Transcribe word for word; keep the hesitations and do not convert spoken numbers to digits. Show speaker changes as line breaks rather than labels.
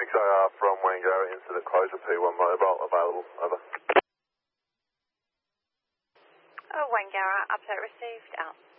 six A R from Wangara, incident closure, P one mobile, available, over.
Oh, Wangara, update received, out.